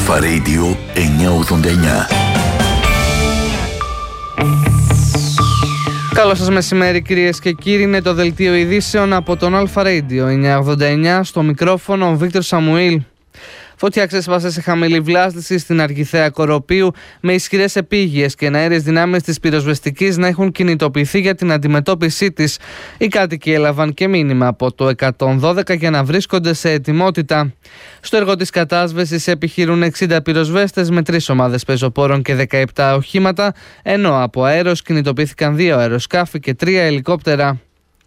Αλφα Radio 989. Καλό σας μεσημέρι κυρίες και κύριοι, είναι το δελτίο ειδήσεων από τον Αλφα Radio 989, στο μικρόφωνο ο Βίκτορ Σαμουήλ. Φωτιά ξέσπασε σε χαμηλή βλάστηση στην Αργιθέα Κοροπίου, με ισχυρές επίγειες και εναέριες δυνάμεις της πυροσβεστικής να έχουν κινητοποιηθεί για την αντιμετώπιση της. Οι κάτοικοι έλαβαν και μήνυμα από το 112 για να βρίσκονται σε ετοιμότητα. Στο έργο της κατάσβεσης επιχειρούν 60 πυροσβέστες με 3 ομάδες πεζοπόρων και 17 οχήματα, ενώ από αέρος κινητοποιήθηκαν 2 αεροσκάφη και 3 ελικόπτερα.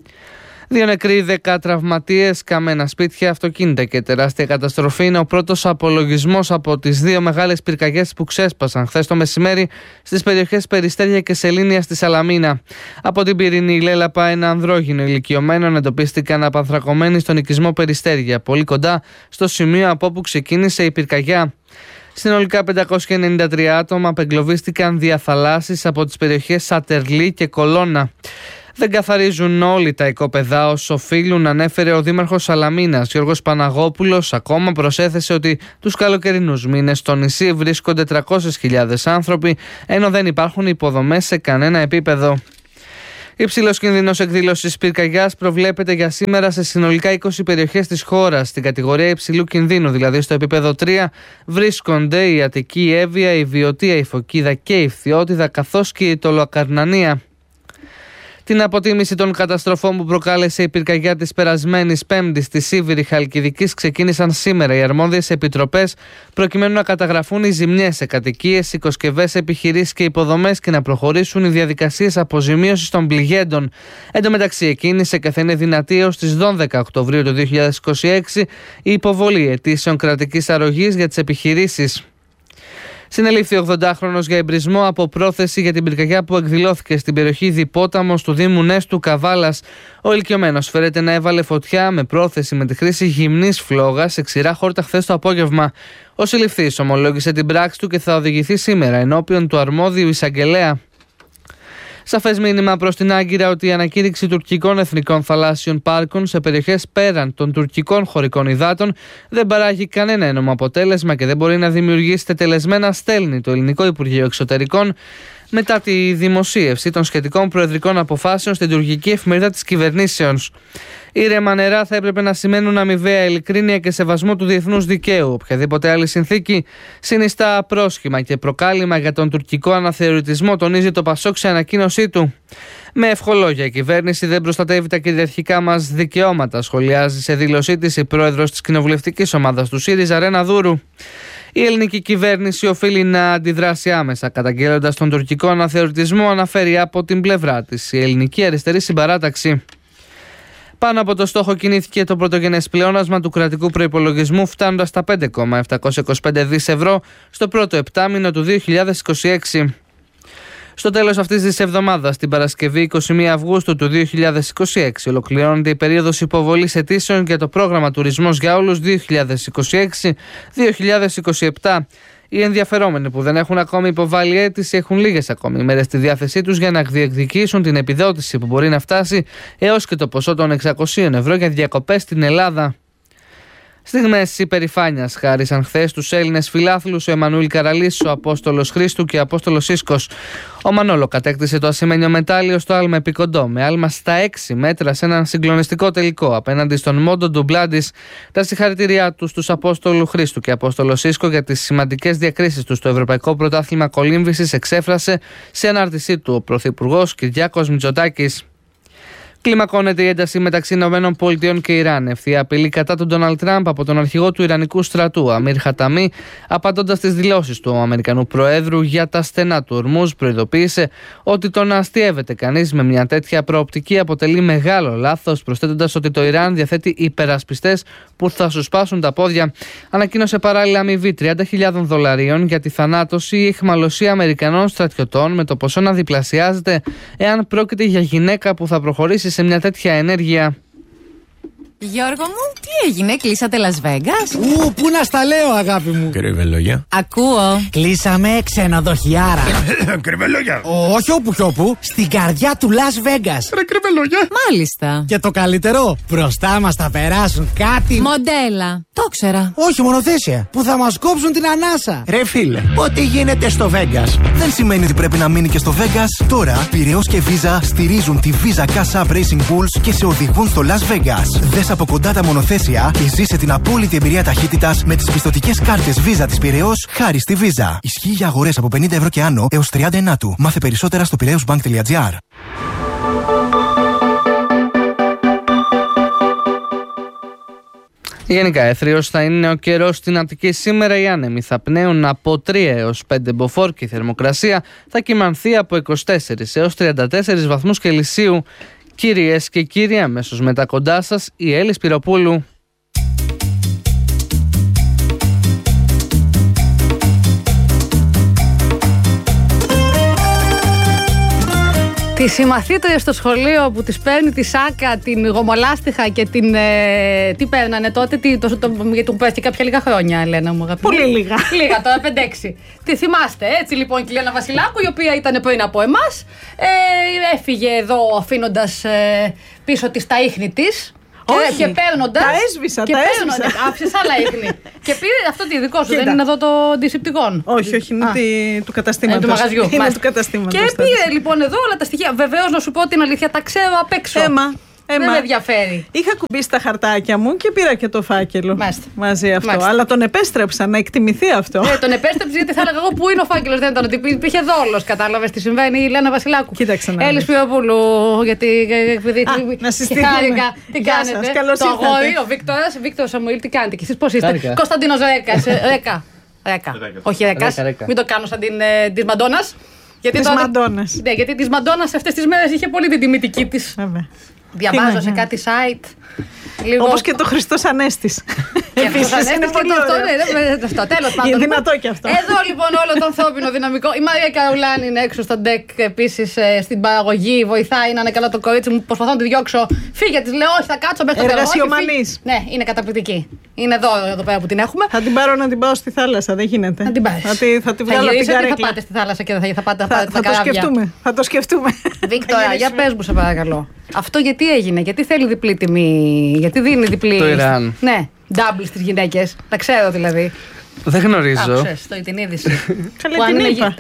2 νεκροί, 10 τραυματίες, καμένα σπίτια, αυτοκίνητα και τεράστια καταστροφή είναι ο πρώτος απολογισμός από τις 2 μεγάλες πυρκαγιές που ξέσπασαν χθες το μεσημέρι στις περιοχές Περιστέρια και Σελήνια στη Σαλαμίνα. Από την πυρηνή Λέλαπα, ένα ανδρόγυνο ηλικιωμένο εντοπίστηκαν απανθρακωμένοι στον οικισμό Περιστέρια, πολύ κοντά στο σημείο από όπου ξεκίνησε η πυρκαγιά. Συνολικά 593 άτομα απεγκλωβίστηκαν δια θαλάσσης από τις περιοχές Σατερλή και Κολώνα. Δεν καθαρίζουν όλοι τα οικόπεδα όσο οφείλουν, ανέφερε ο Δήμαρχος Σαλαμίνας Γιώργος Παναγόπουλος. Ακόμα προσέθεσε ότι τους καλοκαιρινούς μήνες στο νησί βρίσκονται 300.000 άνθρωποι, ενώ δεν υπάρχουν υποδομές σε κανένα επίπεδο. Υψηλός κίνδυνος εκδήλωσης πυρκαγιάς προβλέπεται για σήμερα σε συνολικά 20 περιοχές της χώρας. Στην κατηγορία υψηλού κινδύνου, δηλαδή στο επίπεδο 3, βρίσκονται η Αττική, η Εύβοια, η Βιωτία, η Φωκίδα και η Φθιώτιδα, καθώς και η Τολοακαρνανία. Την αποτίμηση των καταστροφών που προκάλεσε η πυρκαγιά της περασμένης Πέμπτης στη Σίβηρη Χαλκιδικής ξεκίνησαν σήμερα οι αρμόδιες επιτροπές, προκειμένου να καταγραφούν οι ζημιές σε κατοικίες, οικοσκευές, επιχειρήσεις και υποδομές και να προχωρήσουν οι διαδικασίες αποζημίωσης των πληγέντων. Εν τω μεταξύ, εκκίνησε και θα είναι δυνατή έως τις 12 Οκτωβρίου του 2026 η υποβολή αιτήσεων κρατικής αρρωγής για τις επιχειρήσεις. Συνελήφθη 80χρονος για εμπρισμό από πρόθεση για την πυρκαγιά που εκδηλώθηκε στην περιοχή Διπόταμος του Δήμου Νέστου Καβάλας. Ο ηλικιωμένος φέρεται να έβαλε φωτιά με πρόθεση με τη χρήση γυμνής φλόγας σε ξηρά χόρτα χθες το απόγευμα. Ο συλληφθής ομολόγησε την πράξη του και θα οδηγηθεί σήμερα ενώπιον του αρμόδιου εισαγγελέα. Σαφές μήνυμα προς την Άγκυρα ότι η ανακήρυξη τουρκικών εθνικών θαλάσσιων πάρκων σε περιοχές πέραν των τουρκικών χωρικών υδάτων δεν παράγει κανένα ένομο αποτέλεσμα και δεν μπορεί να δημιουργήσει τετελεσμένα, στέλνει το Ελληνικό Υπουργείο Εξωτερικών μετά τη δημοσίευση των σχετικών προεδρικών αποφάσεων στην τουρκική εφημερίδα της κυβερνήσεως. Ήρεμα νερά θα έπρεπε να σημαίνουν αμοιβαία ειλικρίνεια και σεβασμό του διεθνούς δικαίου. Οποιαδήποτε άλλη συνθήκη συνιστά απρόσχημα και προκάλημα για τον τουρκικό αναθεωρητισμό, τονίζει το ΠΑΣΟΚ σε ανακοίνωσή του. Με ευχολόγια, η κυβέρνηση δεν προστατεύει τα κυριαρχικά μας δικαιώματα, σχολιάζει σε δήλωσή της η πρόεδρος της κοινοβουλευτικής ομάδας του ΣΥΡΙΖΑ, Ρένα Δούρου. Η ελληνική κυβέρνηση οφείλει να αντιδράσει άμεσα, καταγγέλλοντας τον τουρκικό αναθεωρητισμό, αναφέρει από την πλευρά της η ελληνική αριστερή συμπαράταξη. Πάνω από το στόχο κινήθηκε το πρωτογενές πλεόνασμα του κρατικού προϋπολογισμού, φτάνοντας στα 5,725 δις ευρώ στο πρώτο επτάμηνο του 2026. Στο τέλος αυτής της εβδομάδας, την Παρασκευή 21 Αυγούστου του 2026, ολοκληρώνεται η περίοδος υποβολής αιτήσεων για το πρόγραμμα Τουρισμός για Όλους 2026-2027. Οι ενδιαφερόμενοι που δεν έχουν ακόμη υποβάλει αίτηση έχουν λίγες ακόμη ημέρες στη διάθεσή τους για να διεκδικήσουν την επιδότηση που μπορεί να φτάσει έως και το ποσό των 600 ευρώ για διακοπές στην Ελλάδα. Στιγμές υπερηφάνειας χάρισαν χθες στους Έλληνες φιλάθλους ο Εμμανουήλ Καραλής, ο Απόστολος Χρήστου και ο Απόστολος Σίσκος. Ο Μανόλο κατέκτησε το ασημένιο μετάλλιο στο άλμα επικοντό, με άλμα στα 6 μέτρα σε έναν συγκλονιστικό τελικό απέναντι στον Μόντο Ντουμπλάντης. Τα συγχαρητήριά του στους Απόστολου Χρήστου και Απόστολο Σίσκο για τις σημαντικές διακρίσεις του στο Ευρωπαϊκό Πρωτάθλημα Κολύμβησης εξέφρασε σε ανάρτησή του ο Πρωθυπουργός Κυριάκος Μητσοτάκης. Κλιμακώνεται η ένταση μεταξύ ΗΠΑ και Ιράν. Ευθεία απειλή κατά του Ντόναλντ Τραμπ από τον αρχηγό του Ιρανικού στρατού, Αμίρ Χαταμί, απαντώντας στις δηλώσεις του Αμερικανού Προέδρου για τα στενά του Ορμούζ, προειδοποίησε ότι το να αστιεύεται κανείς με μια τέτοια προοπτική αποτελεί μεγάλο λάθος, προσθέτοντας ότι το Ιράν διαθέτει υπερασπιστές που θα σου σπάσουν τα πόδια. Ανακοίνωσε παράλληλα αμοιβή $30.000 για τη θανάτωση ή αιχμαλωσία Αμερικανών στρατιωτών, με το ποσό να διπλασιάζεται εάν πρόκειται για γυναίκα που θα προχωρήσει σε μια τέτοια ενέργεια. Γιώργο μου, τι έγινε, κλείσατε Las Vegas? Πού να στα λέω, αγάπη μου. Κρυβελόγια. Ακούω. Κλείσαμε ξενοδοχιάρα. Κρυβελόγια. Όχι όπου κι όπου, στην καρδιά του Las Vegas. Ρε κρυβελόγια. Μάλιστα. Και το καλύτερο, μπροστά μας θα περάσουν κάτι. Μοντέλα. Το ξέρα. Όχι, μονοθέσια. Που θα μας κόψουν την ανάσα. Ρε φίλε, ό,τι γίνεται στο Vegas δεν σημαίνει ότι πρέπει να μείνει και στο Vegas. Τώρα, Πειραιώς και Visa στηρίζουν τη Visa Cash App Racing Bulls και σε οδηγούν στο Las Vegas. Δες από κοντά τα μονοθέσια και ζήσε την απόλυτη εμπειρία ταχύτητας με τις πιστωτικές κάρτες Visa της Πειραιώς χάρη στη Visa. Ισχύει για αγορές από 50 ευρώ και άνω έως 30 του. Μάθε περισσότερα στο piraeusbank.gr. Γενικά, αιθρίος θα είναι ο καιρός στην Αττική σήμερα. Οι άνεμοι θα πνέουν από 3 έως 5 μποφόρ και η θερμοκρασία θα κυμανθεί από 24 έως 34 βαθμούς Κελσίου. Κυρίες και κύριοι, αμέσως μετά κοντά σας η Έλλη Σπυροπούλου. Τις συμμαθήτριες στο σχολείο που τις παίρνει τη Σάκα, την γομολάστιχα και την. Τι παίρνανε τότε, γιατί μου πέφτει κάποια λίγα χρόνια, Ελένα μου, αγαπητή. Πολύ λίγα. Λίγα, τώρα 5-6. Τι θυμάστε, έτσι λοιπόν, η Λένα Βασιλάκου, η οποία ήταν πριν από εμάς, έφυγε εδώ αφήνοντας πίσω της τα ίχνη της. Και παίρνοντας. Τα έσβησα, τα έσβησα. Άφησες άλλα ίχνη. Και πήρε αυτό το δικό σου, δεν είναι εδώ το αντισηπτικόν. Όχι, είναι του καταστήματος. Του μαγαζιού. Είναι του καταστήματος. Και πήρε λοιπόν εδώ όλα τα στοιχεία. Βεβαίως, να σου πω την αλήθεια, τα ξέρω απ' έξω. Δεν με ενδιαφέρει. Είχα κουμπίσει τα χαρτάκια μου και πήρα και το φάκελο. Μάλιστα. Μαζί αυτό. Μάλιστα. Αλλά τον επέστρεψα να εκτιμηθεί αυτό. Τον επέστρεψε γιατί θα έλεγα εγώ πού είναι ο φάκελος. Δεν ήταν ότι υπήρχε δόλος. Κατάλαβες τι συμβαίνει, η Λένα Βασιλάκου. Κοίταξε να Έλλη δεις. Σπυροπούλου, γιατί. Να συστηθούμε. Τι Γεια κάνετε. σας, καλώς Το ήρθατε. αγόρι, ο Βίκτορ Σαμουήλ, τι κάνετε και εσείς πώς είστε. Χάρηκα. Κωνσταντίνος Ρέκα. Όχι Ρέκας. Ρέκα. Μην το κάνω σαν της Μαντώνας. Της Μαντώνας. Ναι, γιατί της Μαντώνας αυτές τις μέρες είχε πολύ την τιμητική της. Βέβαια. Διαβάζω Τι σε να κάτι site. Λίγο. Όπως και το Χριστός Ανέστης. Επίσης είναι είναι πολύ αυτό, ωραίο. αυτό, τέλος πάντων. Είναι δυνατό και αυτό. Εδώ λοιπόν όλο το ανθρώπινο δυναμικό. Η Μαρία Καρουλάνη είναι έξω στο ντεκ επίσης στην παραγωγή. Βοηθάει να είναι καλά το κορίτσι μου. Προσπαθώ να τη διώξω. Φύγε, της λέω, όχι, θα κάτσω μέχρι το τέλος. Εργασιομανής. Ναι, είναι καταπληκτική. Είναι εδώ πέρα που την έχουμε. Θα την πάρω να την πάω στη θάλασσα, δεν γίνεται. Να την πάρεις. Θα τη βγάλω από την Θα καρέκλα. πάτε στη θάλασσα και θα πάτε Θα τα το καράβια. σκεφτούμε. Θα το σκεφτούμε. Βίκτορα, για πες μου σε παρακαλώ. Αυτό γιατί έγινε, γιατί θέλει διπλή τιμή, γιατί δίνει διπλή. Το Ιράν. Ναι, double στις γυναίκες. Τα ξέρω δηλαδή. Δεν γνωρίζω. Άκουσες την είδηση. Καλή Που αν την είναι είπα.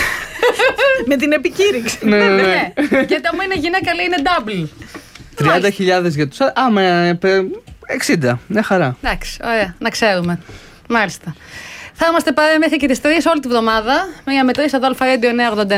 Με την επικήρυξη. Ναι. Ναι. Γιατί άμα είναι γυναίκα λέει είναι double. 30.000 για τους άλλους. Με 60. Μια χαρά. Εντάξει, ωραία, να ξέρουμε. Μάλιστα. Θα είμαστε παρέα μέχρι και τις 3 όλη τη βδομάδα. Μία με 3 εδώ Αλφα Radio 989.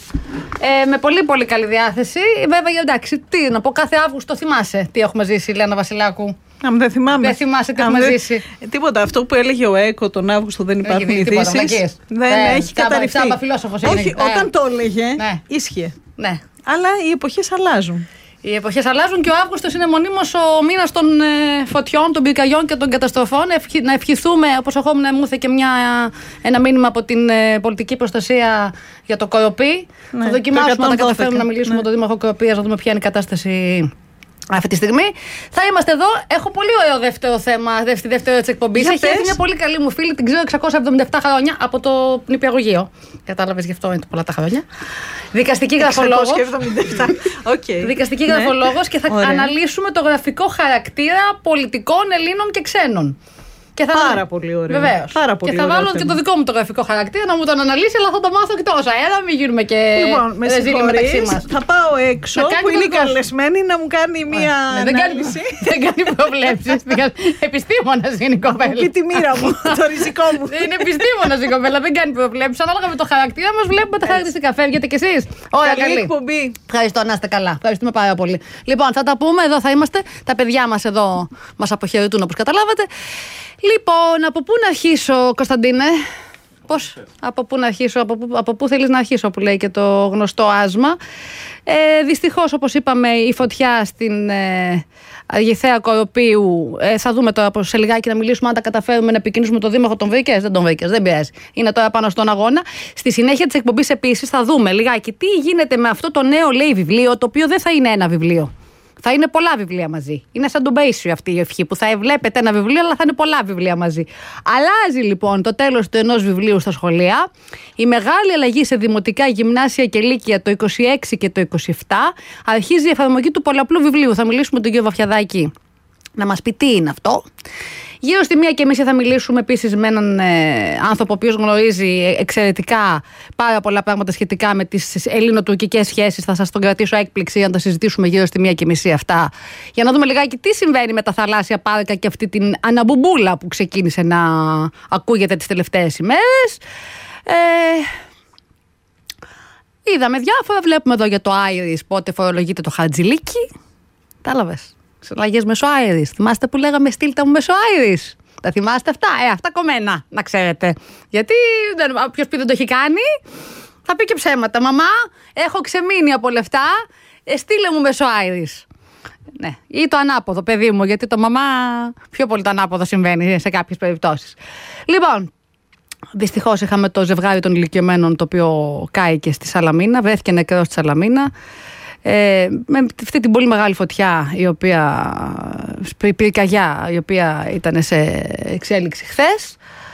Με πολύ πολύ καλή διάθεση. Βέβαια, εντάξει, τι να πω, κάθε Αύγουστο θυμάσαι τι έχουμε ζήσει, η Λένα Βασιλάκου. Δεν θυμάμαι. Δεν θυμάσαι τι έχουμε ζήσει. Τίποτα. Αυτό που έλεγε ο ΕΚΟ τον Αύγουστο δεν υπάρχουν τίποτα, ειδήσεις. βλακίες. Δεν έχει καταρριφθεί. Τσάμπα φιλόσοφος είναι. Όχι, όταν το έλεγε, Ναι. ίσχυε. Ναι. Αλλά οι εποχές αλλάζουν. Οι εποχές αλλάζουν και ο Αύγουστος είναι μονίμως ο μήνας των φωτιών, των πυρκαγιών και των καταστροφών. Να ευχηθούμε, όπως ερχόμουν μου ήρθε και ένα μήνυμα από την πολιτική προστασία για το Κοροπή. Ναι, Θα δοκιμάσουμε το να 112, καταφέρουμε να μιλήσουμε με τον Δήμαρχο Κοροπίας, να δούμε ποια είναι η κατάσταση αυτή τη στιγμή. Θα είμαστε εδώ. Έχω πολύ ωραίο δεύτερο θέμα, δεύτερη ώρα τη εκπομπή. Έχει έρθει μια πολύ καλή μου φίλη, την ξέρω 677 χρόνια από το νηπιαγωγείο. Κατάλαβες, γι' αυτό είναι πολλά τα χρόνια. Δικαστική γραφολόγος. 677. Okay. Δικαστική γραφολόγος και θα αναλύσουμε το γραφικό χαρακτήρα πολιτικών Ελλήνων και ξένων. Πάρα πολύ ωραίο. Βεβαίως. Και θα βάλω και το δικό μου το γραφικό χαρακτήρα να μου τον αναλύσει, αλλά θα το μάθω και τόσο. Μην γίνουμε και ρεζίλοι μεταξύ μας. Θα πάω έξω που είναι καλεσμένη να μου κάνει μία ανάλυση. Δεν κάνει προβλέψεις. Επιστήμονας είναι η κοπέλα. Πει τη μοίρα μου, το ριζικό μου. Είναι επιστήμονας η κοπέλα, δεν κάνει προβλέψεις. Ανάλογα με το χαρακτήρα μας βλέπουμε τα χαρακτηριστικά. Φεύγετε κι εσείς. Ωραία, καλή εκπομπή. Ευχαριστώ, να είστε καλά. Ευχαριστούμε πάρα πολύ. Λοιπόν, θα τα πούμε, εδώ θα είμαστε. Τα παιδιά μας εδώ μας αποχαιρετούν όπως καταλάβατε. Λοιπόν, από πού να αρχίσω, Κωνσταντίνε? Πώς, από πού να αρχίσω, από πού θέλεις να αρχίσω, που λέει και το γνωστό άσμα. Δυστυχώς, όπως είπαμε, η φωτιά στην Αργιθέα Κοροπίου. Θα δούμε τώρα σε λιγάκι να μιλήσουμε αν τα καταφέρουμε να επικοινωνήσουμε τον Δήμαρχο. Τον βρήκες, δεν τον βρήκες, δεν πειράζει. Είναι τώρα πάνω στον αγώνα. Στη συνέχεια της εκπομπής επίσης θα δούμε λιγάκι τι γίνεται με αυτό το νέο, λέει, βιβλίο, το οποίο δεν θα είναι ένα βιβλίο. Θα είναι πολλά βιβλία μαζί. Είναι σαν τον Μπέισιο αυτή η ευχή που θα βλέπετε ένα βιβλίο, αλλά θα είναι πολλά βιβλία μαζί. Αλλάζει λοιπόν το τέλος του ενός βιβλίου στα σχολεία. Η μεγάλη αλλαγή σε δημοτικά, γυμνάσια και λύκεια το 26 και το 27. Αρχίζει η εφαρμογή του πολλαπλού βιβλίου. Θα μιλήσουμε με τον κύριο Βαφιαδάκη να μας πει τι είναι αυτό. Γύρω στη 1:30 θα μιλήσουμε επίσης με έναν άνθρωπο ο οποίος γνωρίζει εξαιρετικά πάρα πολλά πράγματα σχετικά με τις ελληνοτουρκικές σχέσεις. Θα σας τον κρατήσω έκπληξη αν τα συζητήσουμε γύρω στη 1:30 αυτά. Για να δούμε λιγάκι τι συμβαίνει με τα θαλάσσια πάρκα και αυτή την αναμπουμπούλα που ξεκίνησε να ακούγεται τις τελευταίες ημέρες. Είδαμε διάφορα, βλέπουμε εδώ για το Άιρις πότε φορολογείται το χαρτζηλίκι. Κατάλαβες. Συναλλαγές μέσω Άιρις. Θυμάστε που λέγαμε στείλτε μου μέσω Άιρις? Τα θυμάστε αυτά? Αυτά κομμένα, να ξέρετε. Γιατί ποιος πει δεν το έχει κάνει, θα πει και ψέματα. Μαμά, έχω ξεμείνει από λεφτά, στείλε μου μέσω Άιρις. Ναι, ή το ανάποδο, παιδί μου, γιατί το μαμά πιο πολύ το ανάποδο συμβαίνει σε κάποιες περιπτώσεις. Λοιπόν, δυστυχώς είχαμε το ζευγάρι των ηλικιωμένων το οποίο κάηκε στη Σαλαμίνα, βρέθηκε νεκρό στη Σαλαμίνα. Με αυτή την πολύ μεγάλη φωτιά πυρκαγιά η οποία ήταν σε εξέλιξη χθες.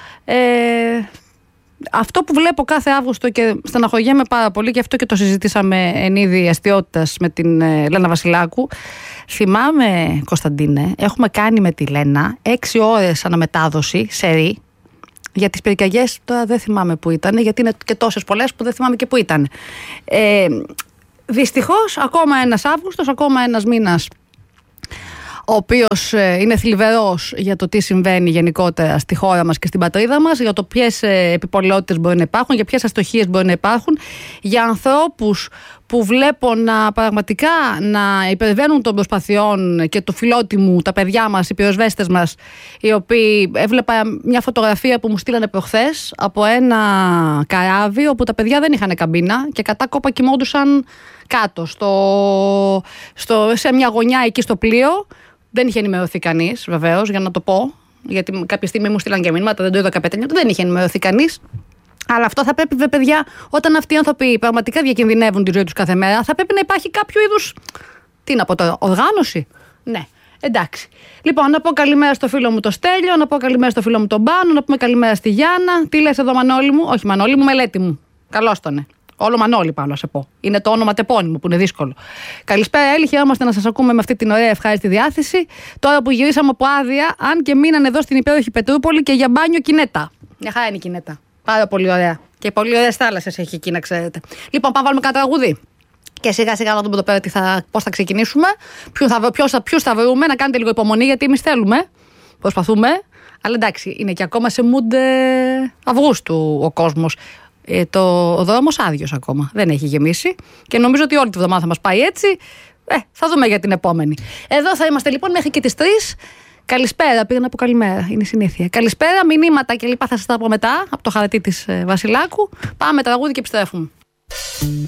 Αυτό που βλέπω κάθε Αύγουστο και στεναχωριέμαι πάρα πολύ, και αυτό και το συζητήσαμε εν είδη αστιότητας με την Λένα Βασιλάκου. Θυμάμαι, Κωνσταντίνε, έχουμε κάνει με τη Λένα 6 ώρες αναμετάδοση σερί για τις πυρκαγιές. Τώρα δεν θυμάμαι που ήταν, γιατί είναι και τόσες πολλές που δεν θυμάμαι και που ήταν. Δυστυχώς, ακόμα ένας Αύγουστος, ακόμα ένας μήνας ο οποίος είναι θλιβερός για το τι συμβαίνει γενικότερα στη χώρα μας και στην πατρίδα μας, για το ποιες επιπολαιότητες μπορεί να υπάρχουν, για ποιες αστοχίες μπορεί να υπάρχουν, για ανθρώπους που βλέπω πραγματικά να υπερβαίνουν των προσπαθειών και του φιλότιμου, τα παιδιά μας, οι πυροσβέστες μας, οι οποίοι, έβλεπα μια φωτογραφία που μου στείλανε προχθές από ένα καράβι όπου τα παιδιά δεν είχαν καμπίνα και κατάκοπα κοιμόντουσαν κάτω σε μια γωνιά εκεί στο πλοίο. Δεν είχε ενημερωθεί κανείς, βεβαίως, για να το πω, γιατί κάποια στιγμή μου στείλαν και μηνύματα, δεν το είδα καπετάνιο, δεν είχε ενημερωθεί κανείς. Αλλά αυτό θα πρέπει, παιδιά, όταν αυτοί οι άνθρωποι πραγματικά διακινδυνεύουν τη ζωή τους κάθε μέρα, θα πρέπει να υπάρχει κάποιο είδους. Τι να πω τώρα, οργάνωση. Ναι, εντάξει. Λοιπόν, να πω καλημέρα στο φίλο μου το Στέλιο, να πω καλημέρα στο φίλο μου τον Πάνο, να πούμε καλημέρα στη Γιάννα. Τι λες εδώ, Μανώλη μου? Όχι, Μανώλη μου, Μελέτη μου. Καλώς τον. Όλο Μανώλη πάνω να σε πω. Είναι το όνομα τεπώνυμο που είναι δύσκολο. Καλησπέρα, Έλλη. Χαιρόμαστε να σας ακούμε με αυτή την ωραία ευχάριστη διάθεση. Τώρα που γυρίσαμε από άδεια, αν και μείνανε εδώ στην υπέροχη Πετρούπολη και για μπάνιο Κινέτα. Μια χαρά είναι η Κινέτα. Πάρα πολύ ωραία. Και πολύ ωραίες θάλασσες έχει εκεί, να ξέρετε. Λοιπόν, πάμε βάλουμε κανένα τραγούδι. Και σιγά σιγά να δούμε εδώ πέρα πώς θα ξεκινήσουμε. Ποιους θα βρούμε, να κάνετε λίγο υπομονή, γιατί εμείς θέλουμε. Προσπαθούμε. Αλλά εντάξει, είναι και ακόμα σε mood Αυγούστου ο κόσμος. Ο δρόμος άδειος ακόμα. Δεν έχει γεμίσει. Και νομίζω ότι όλη τη βδομάδα θα μας πάει έτσι. Θα δούμε για την επόμενη. Εδώ θα είμαστε λοιπόν μέχρι και τις 3. Καλησπέρα, πήγα να πω καλημέρα. Είναι συνήθεια. Καλησπέρα, μηνύματα και λοιπά θα σας τα πω μετά από το χαρτί της Βασιλάκου. Πάμε τραγούδι και επιστρέφουμε.